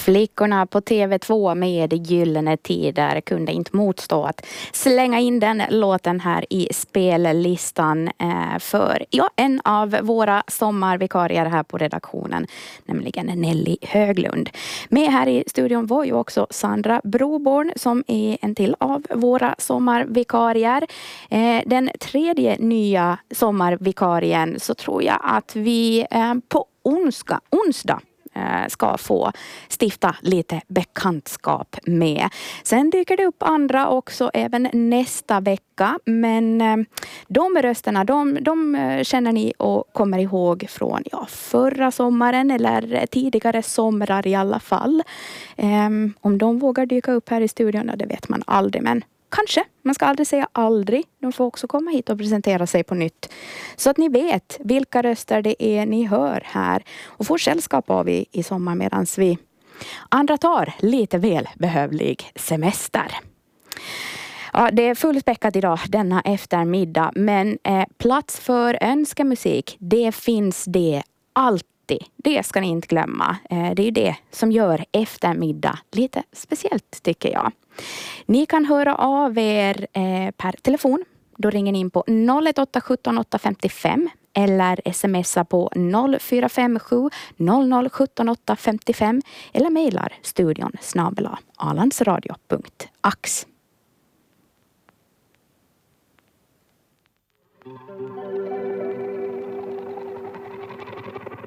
Flickorna på TV2 med Gyllene Tider kunde inte motstå att slänga in den låten här i spellistan för en av våra sommarvikarier här på redaktionen, nämligen Nelly Höglund. Med här i studion var ju också Sandra Broborn som är en till av våra sommarvikarier. Den tredje nya sommarvikarien så tror jag att vi på onsdag ska få stifta lite bekantskap med. Sen dyker det upp andra också även nästa vecka. Men de rösterna, de känner ni och kommer ihåg från förra sommaren eller tidigare somrar i alla fall. Om de vågar dyka upp här i studion, det vet man aldrig, men kanske. Man ska aldrig säga aldrig. De får också komma hit och presentera sig på nytt. Så att ni vet vilka röster det är ni hör här. Och får sällskap av i sommar medan vi andra tar lite välbehövlig semester. Ja, det är fullspäckat idag denna eftermiddag. Men plats för önskemusik, det finns det alltid. Det ska ni inte glömma. Det är ju det som gör eftermiddag lite speciellt tycker jag. Ni kan höra av er per telefon. Då ringer ni in på 018 17 855 eller smsa på 0457 00 17 855 eller mejlar studion @alandsradio.ax.